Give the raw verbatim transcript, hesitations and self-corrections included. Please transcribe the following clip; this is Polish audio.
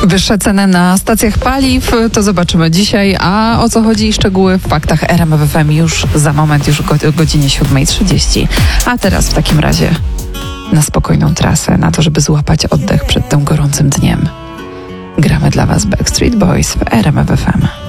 Wyższe ceny na stacjach paliw to zobaczymy dzisiaj, a o co chodzi i szczegóły w faktach R M F F M już za moment, już o godzinie siódma trzydzieści. A teraz w takim razie na spokojną trasę, na to, żeby złapać oddech przed tym gorącym dniem. Gramy dla Was Backstreet Boys w R M F F M.